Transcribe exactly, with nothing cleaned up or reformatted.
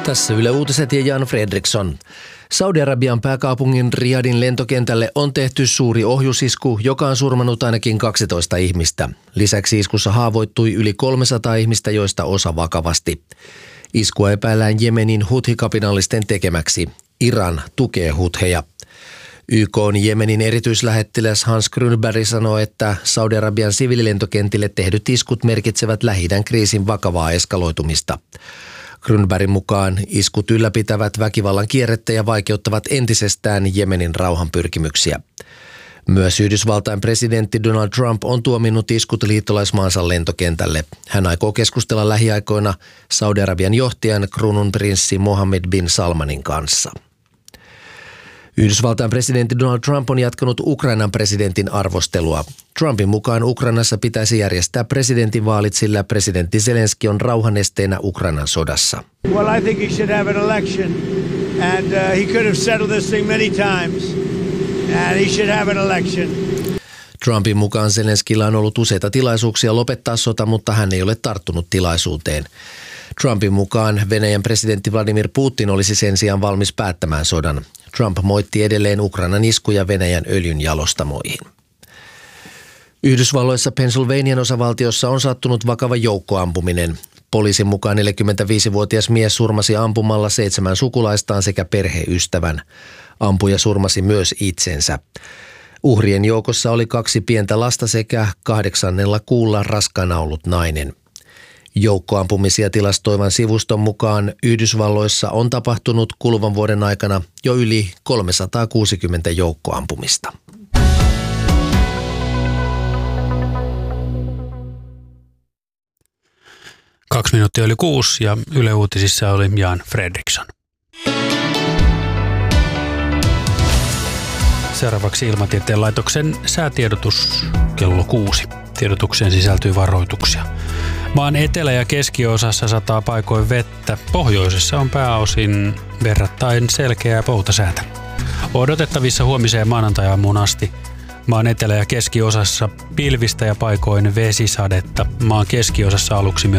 Tässä Yle Uutiset ja Jan Fredriksson. Saudi-Arabian pääkaupungin Riyadin lentokentälle on tehty suuri ohjusisku, joka on surmannut ainakin kaksitoista ihmistä. Lisäksi iskussa haavoittui yli kolmesataa ihmistä, joista osa vakavasti. Iskua epäillään Jemenin Huthi-kapinallisten tekemäksi. Iran tukee Hutheja. Y K:n Jemenin erityislähettiläs Hans Grünberg sanoo, että Saudi-Arabian siviililentokentille tehdyt iskut merkitsevät Lähi-idän kriisin vakavaa eskaloitumista. Grünbergin mukaan iskut ylläpitävät väkivallan kierrettä ja vaikeuttavat entisestään Jemenin rauhanpyrkimyksiä. Myös Yhdysvaltain presidentti Donald Trump on tuominnut iskut liittolaismaansa lentokentälle. Hän aikoo keskustella lähiaikoina Saudi-Arabian johtajan kruununprinssi Mohammed bin Salmanin kanssa. Yhdysvaltain presidentti Donald Trump on jatkanut Ukrainan presidentin arvostelua. Trumpin mukaan Ukrainassa pitäisi järjestää presidentinvaalit, sillä presidentti Zelenski on rauhanesteenä Ukrainan sodassa. Well, I think he should have an election and uh, he could have settled this thing many times and he should have an election. Trumpin mukaan Zelenskillä on ollut useita tilaisuuksia lopettaa sota, mutta hän ei ole tarttunut tilaisuuteen. Trumpin mukaan Venäjän presidentti Vladimir Putin olisi sen sijaan valmis päättämään sodan. Trump moitti edelleen Ukrainan iskuja Venäjän öljyn jalostamoihin. Yhdysvalloissa Pennsylvanian osavaltiossa on sattunut vakava joukkoampuminen. Poliisin mukaan neljäkymmentäviisivuotias mies surmasi ampumalla seitsemän sukulaistaan sekä perheystävän. Ampuja surmasi myös itsensä. Uhrien joukossa oli kaksi pientä lasta sekä kahdeksannella kuulla raskaana ollut nainen. Joukkoampumisia tilastoivan sivuston mukaan Yhdysvalloissa on tapahtunut kuluvan vuoden aikana jo yli kolmesataakuusikymmentä joukkoampumista. Kaksi minuuttia yli kuusi ja Yle Uutisissa oli Jan Fredriksson. Seuraavaksi Ilmatieteen laitoksen säätiedotus kello kuusi. Tiedotukseen sisältyy varoituksia. Maan etelä- ja keskiosassa sataa paikoin vettä. Pohjoisessa on pääosin verrattain selkeää poutasäätä. Odotettavissa huomiseen maanantai-aamuun asti. Maan etelä- ja keskiosassa pilvistä ja paikoin vesisadetta. Maan keskiosassa aluksi myös